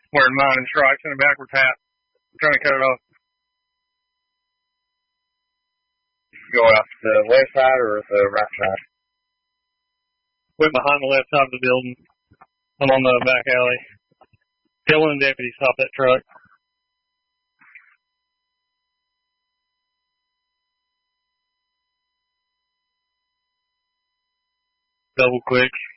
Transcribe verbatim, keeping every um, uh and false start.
Wearing mine and stripes and a backwards hat. I'm trying to cut it off. Go out the left side or the right side? Went behind the left side of the building. I'm on the back alley. Killing the deputy stopped that truck. Double quick.